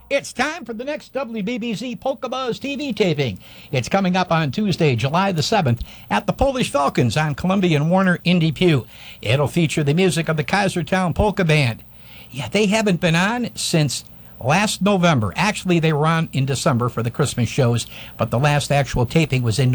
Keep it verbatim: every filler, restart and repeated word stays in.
It's time for the next W B B Z Polka Buzz T V taping. It's coming up on Tuesday, July the seventh, at the Polish Falcons on Columbia and Warner in Depew. It'll feature the music of the Kaisertown Polka Band. Yeah, they haven't been on since last November. Actually, they were on in December for the Christmas shows, but the last actual taping was in